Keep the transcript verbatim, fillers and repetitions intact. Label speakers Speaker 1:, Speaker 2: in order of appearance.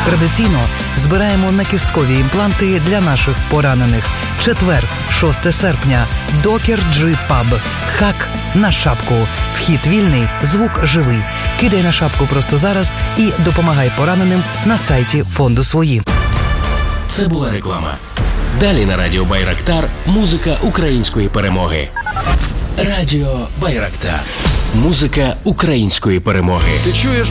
Speaker 1: Традиційно збираємо накісткові імпланти для наших поранених. Четвер, шосте серпня. Докер Джи Паб. Хак на шапку. Вхід вільний, звук живий. Кидай на шапку просто зараз і допомагай пораненим на сайті фонду «Свої».
Speaker 2: Це була реклама. Далі на радіо Байрактар музика української перемоги. Радіо Байрактар. Музика української перемоги.
Speaker 3: Ти чуєш?